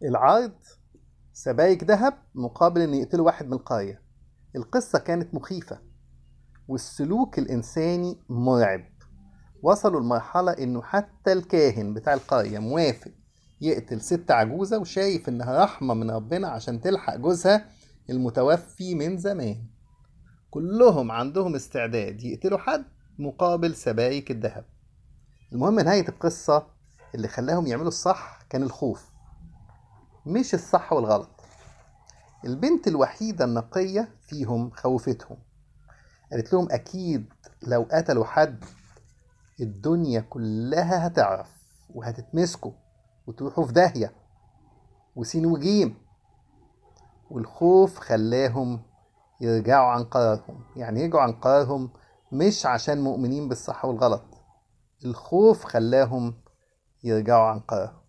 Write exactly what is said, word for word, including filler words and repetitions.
العرض: سبايك ذهب مقابل ان يقتلوا واحد من القرية. القصة كانت مخيفة والسلوك الإنساني مرعب. وصلوا لمرحلة إنه حتى الكاهن بتاع القرية موافق يقتل ست عجوزة وشايف إنها رحمة من ربنا عشان تلحق جوزها المتوفي من زمان. كلهم عندهم استعداد يقتلوا حد مقابل سبايك الذهب. المهم نهاية القصة اللي خلاهم يعملوا الصح كان الخوف، مش الصح والغلط. البنت الوحيدة النقية فيهم خوفتهم، قالت لهم أكيد لو قتلوا حد الدنيا كلها هتعرف وهتتمسكوا وتروحوا في داهية وسين وجيم. والخوف خلاهم يرجعوا عن قرارهم، يعني يرجعوا عن قرارهم مش عشان مؤمنين بالصح والغلط، الخوف خلاهم يرجعوا عن قرارهم.